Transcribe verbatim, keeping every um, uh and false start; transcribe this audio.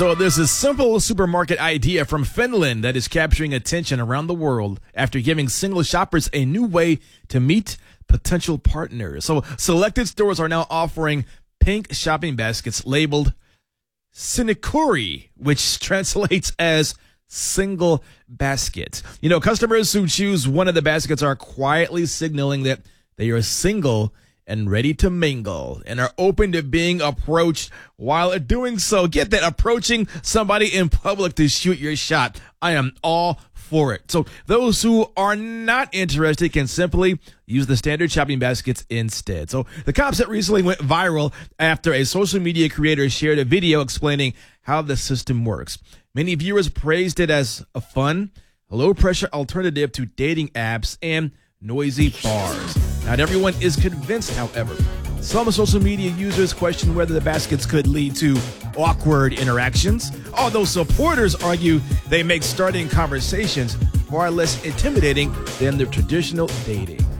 So there's a simple supermarket idea from Finland that is capturing attention around the world after giving single shoppers a new way to meet potential partners. So selected stores are now offering pink shopping baskets labeled Sinikuri, which translates as single basket. You know, customers who choose one of the baskets are quietly signaling that they are single and ready to mingle and are open to being approached while doing so. Get that, approaching somebody in public to shoot your shot. I am all for it. So those who are not interested can simply use the standard shopping baskets instead. So the concept recently went viral after a social media creator shared a video explaining how the system works. Many viewers praised it as a fun, low-pressure alternative to dating apps and noisy bars. Not everyone is convinced, however. Some social media users question whether the baskets could lead to awkward interactions, although supporters argue they make starting conversations far less intimidating than the traditional dating.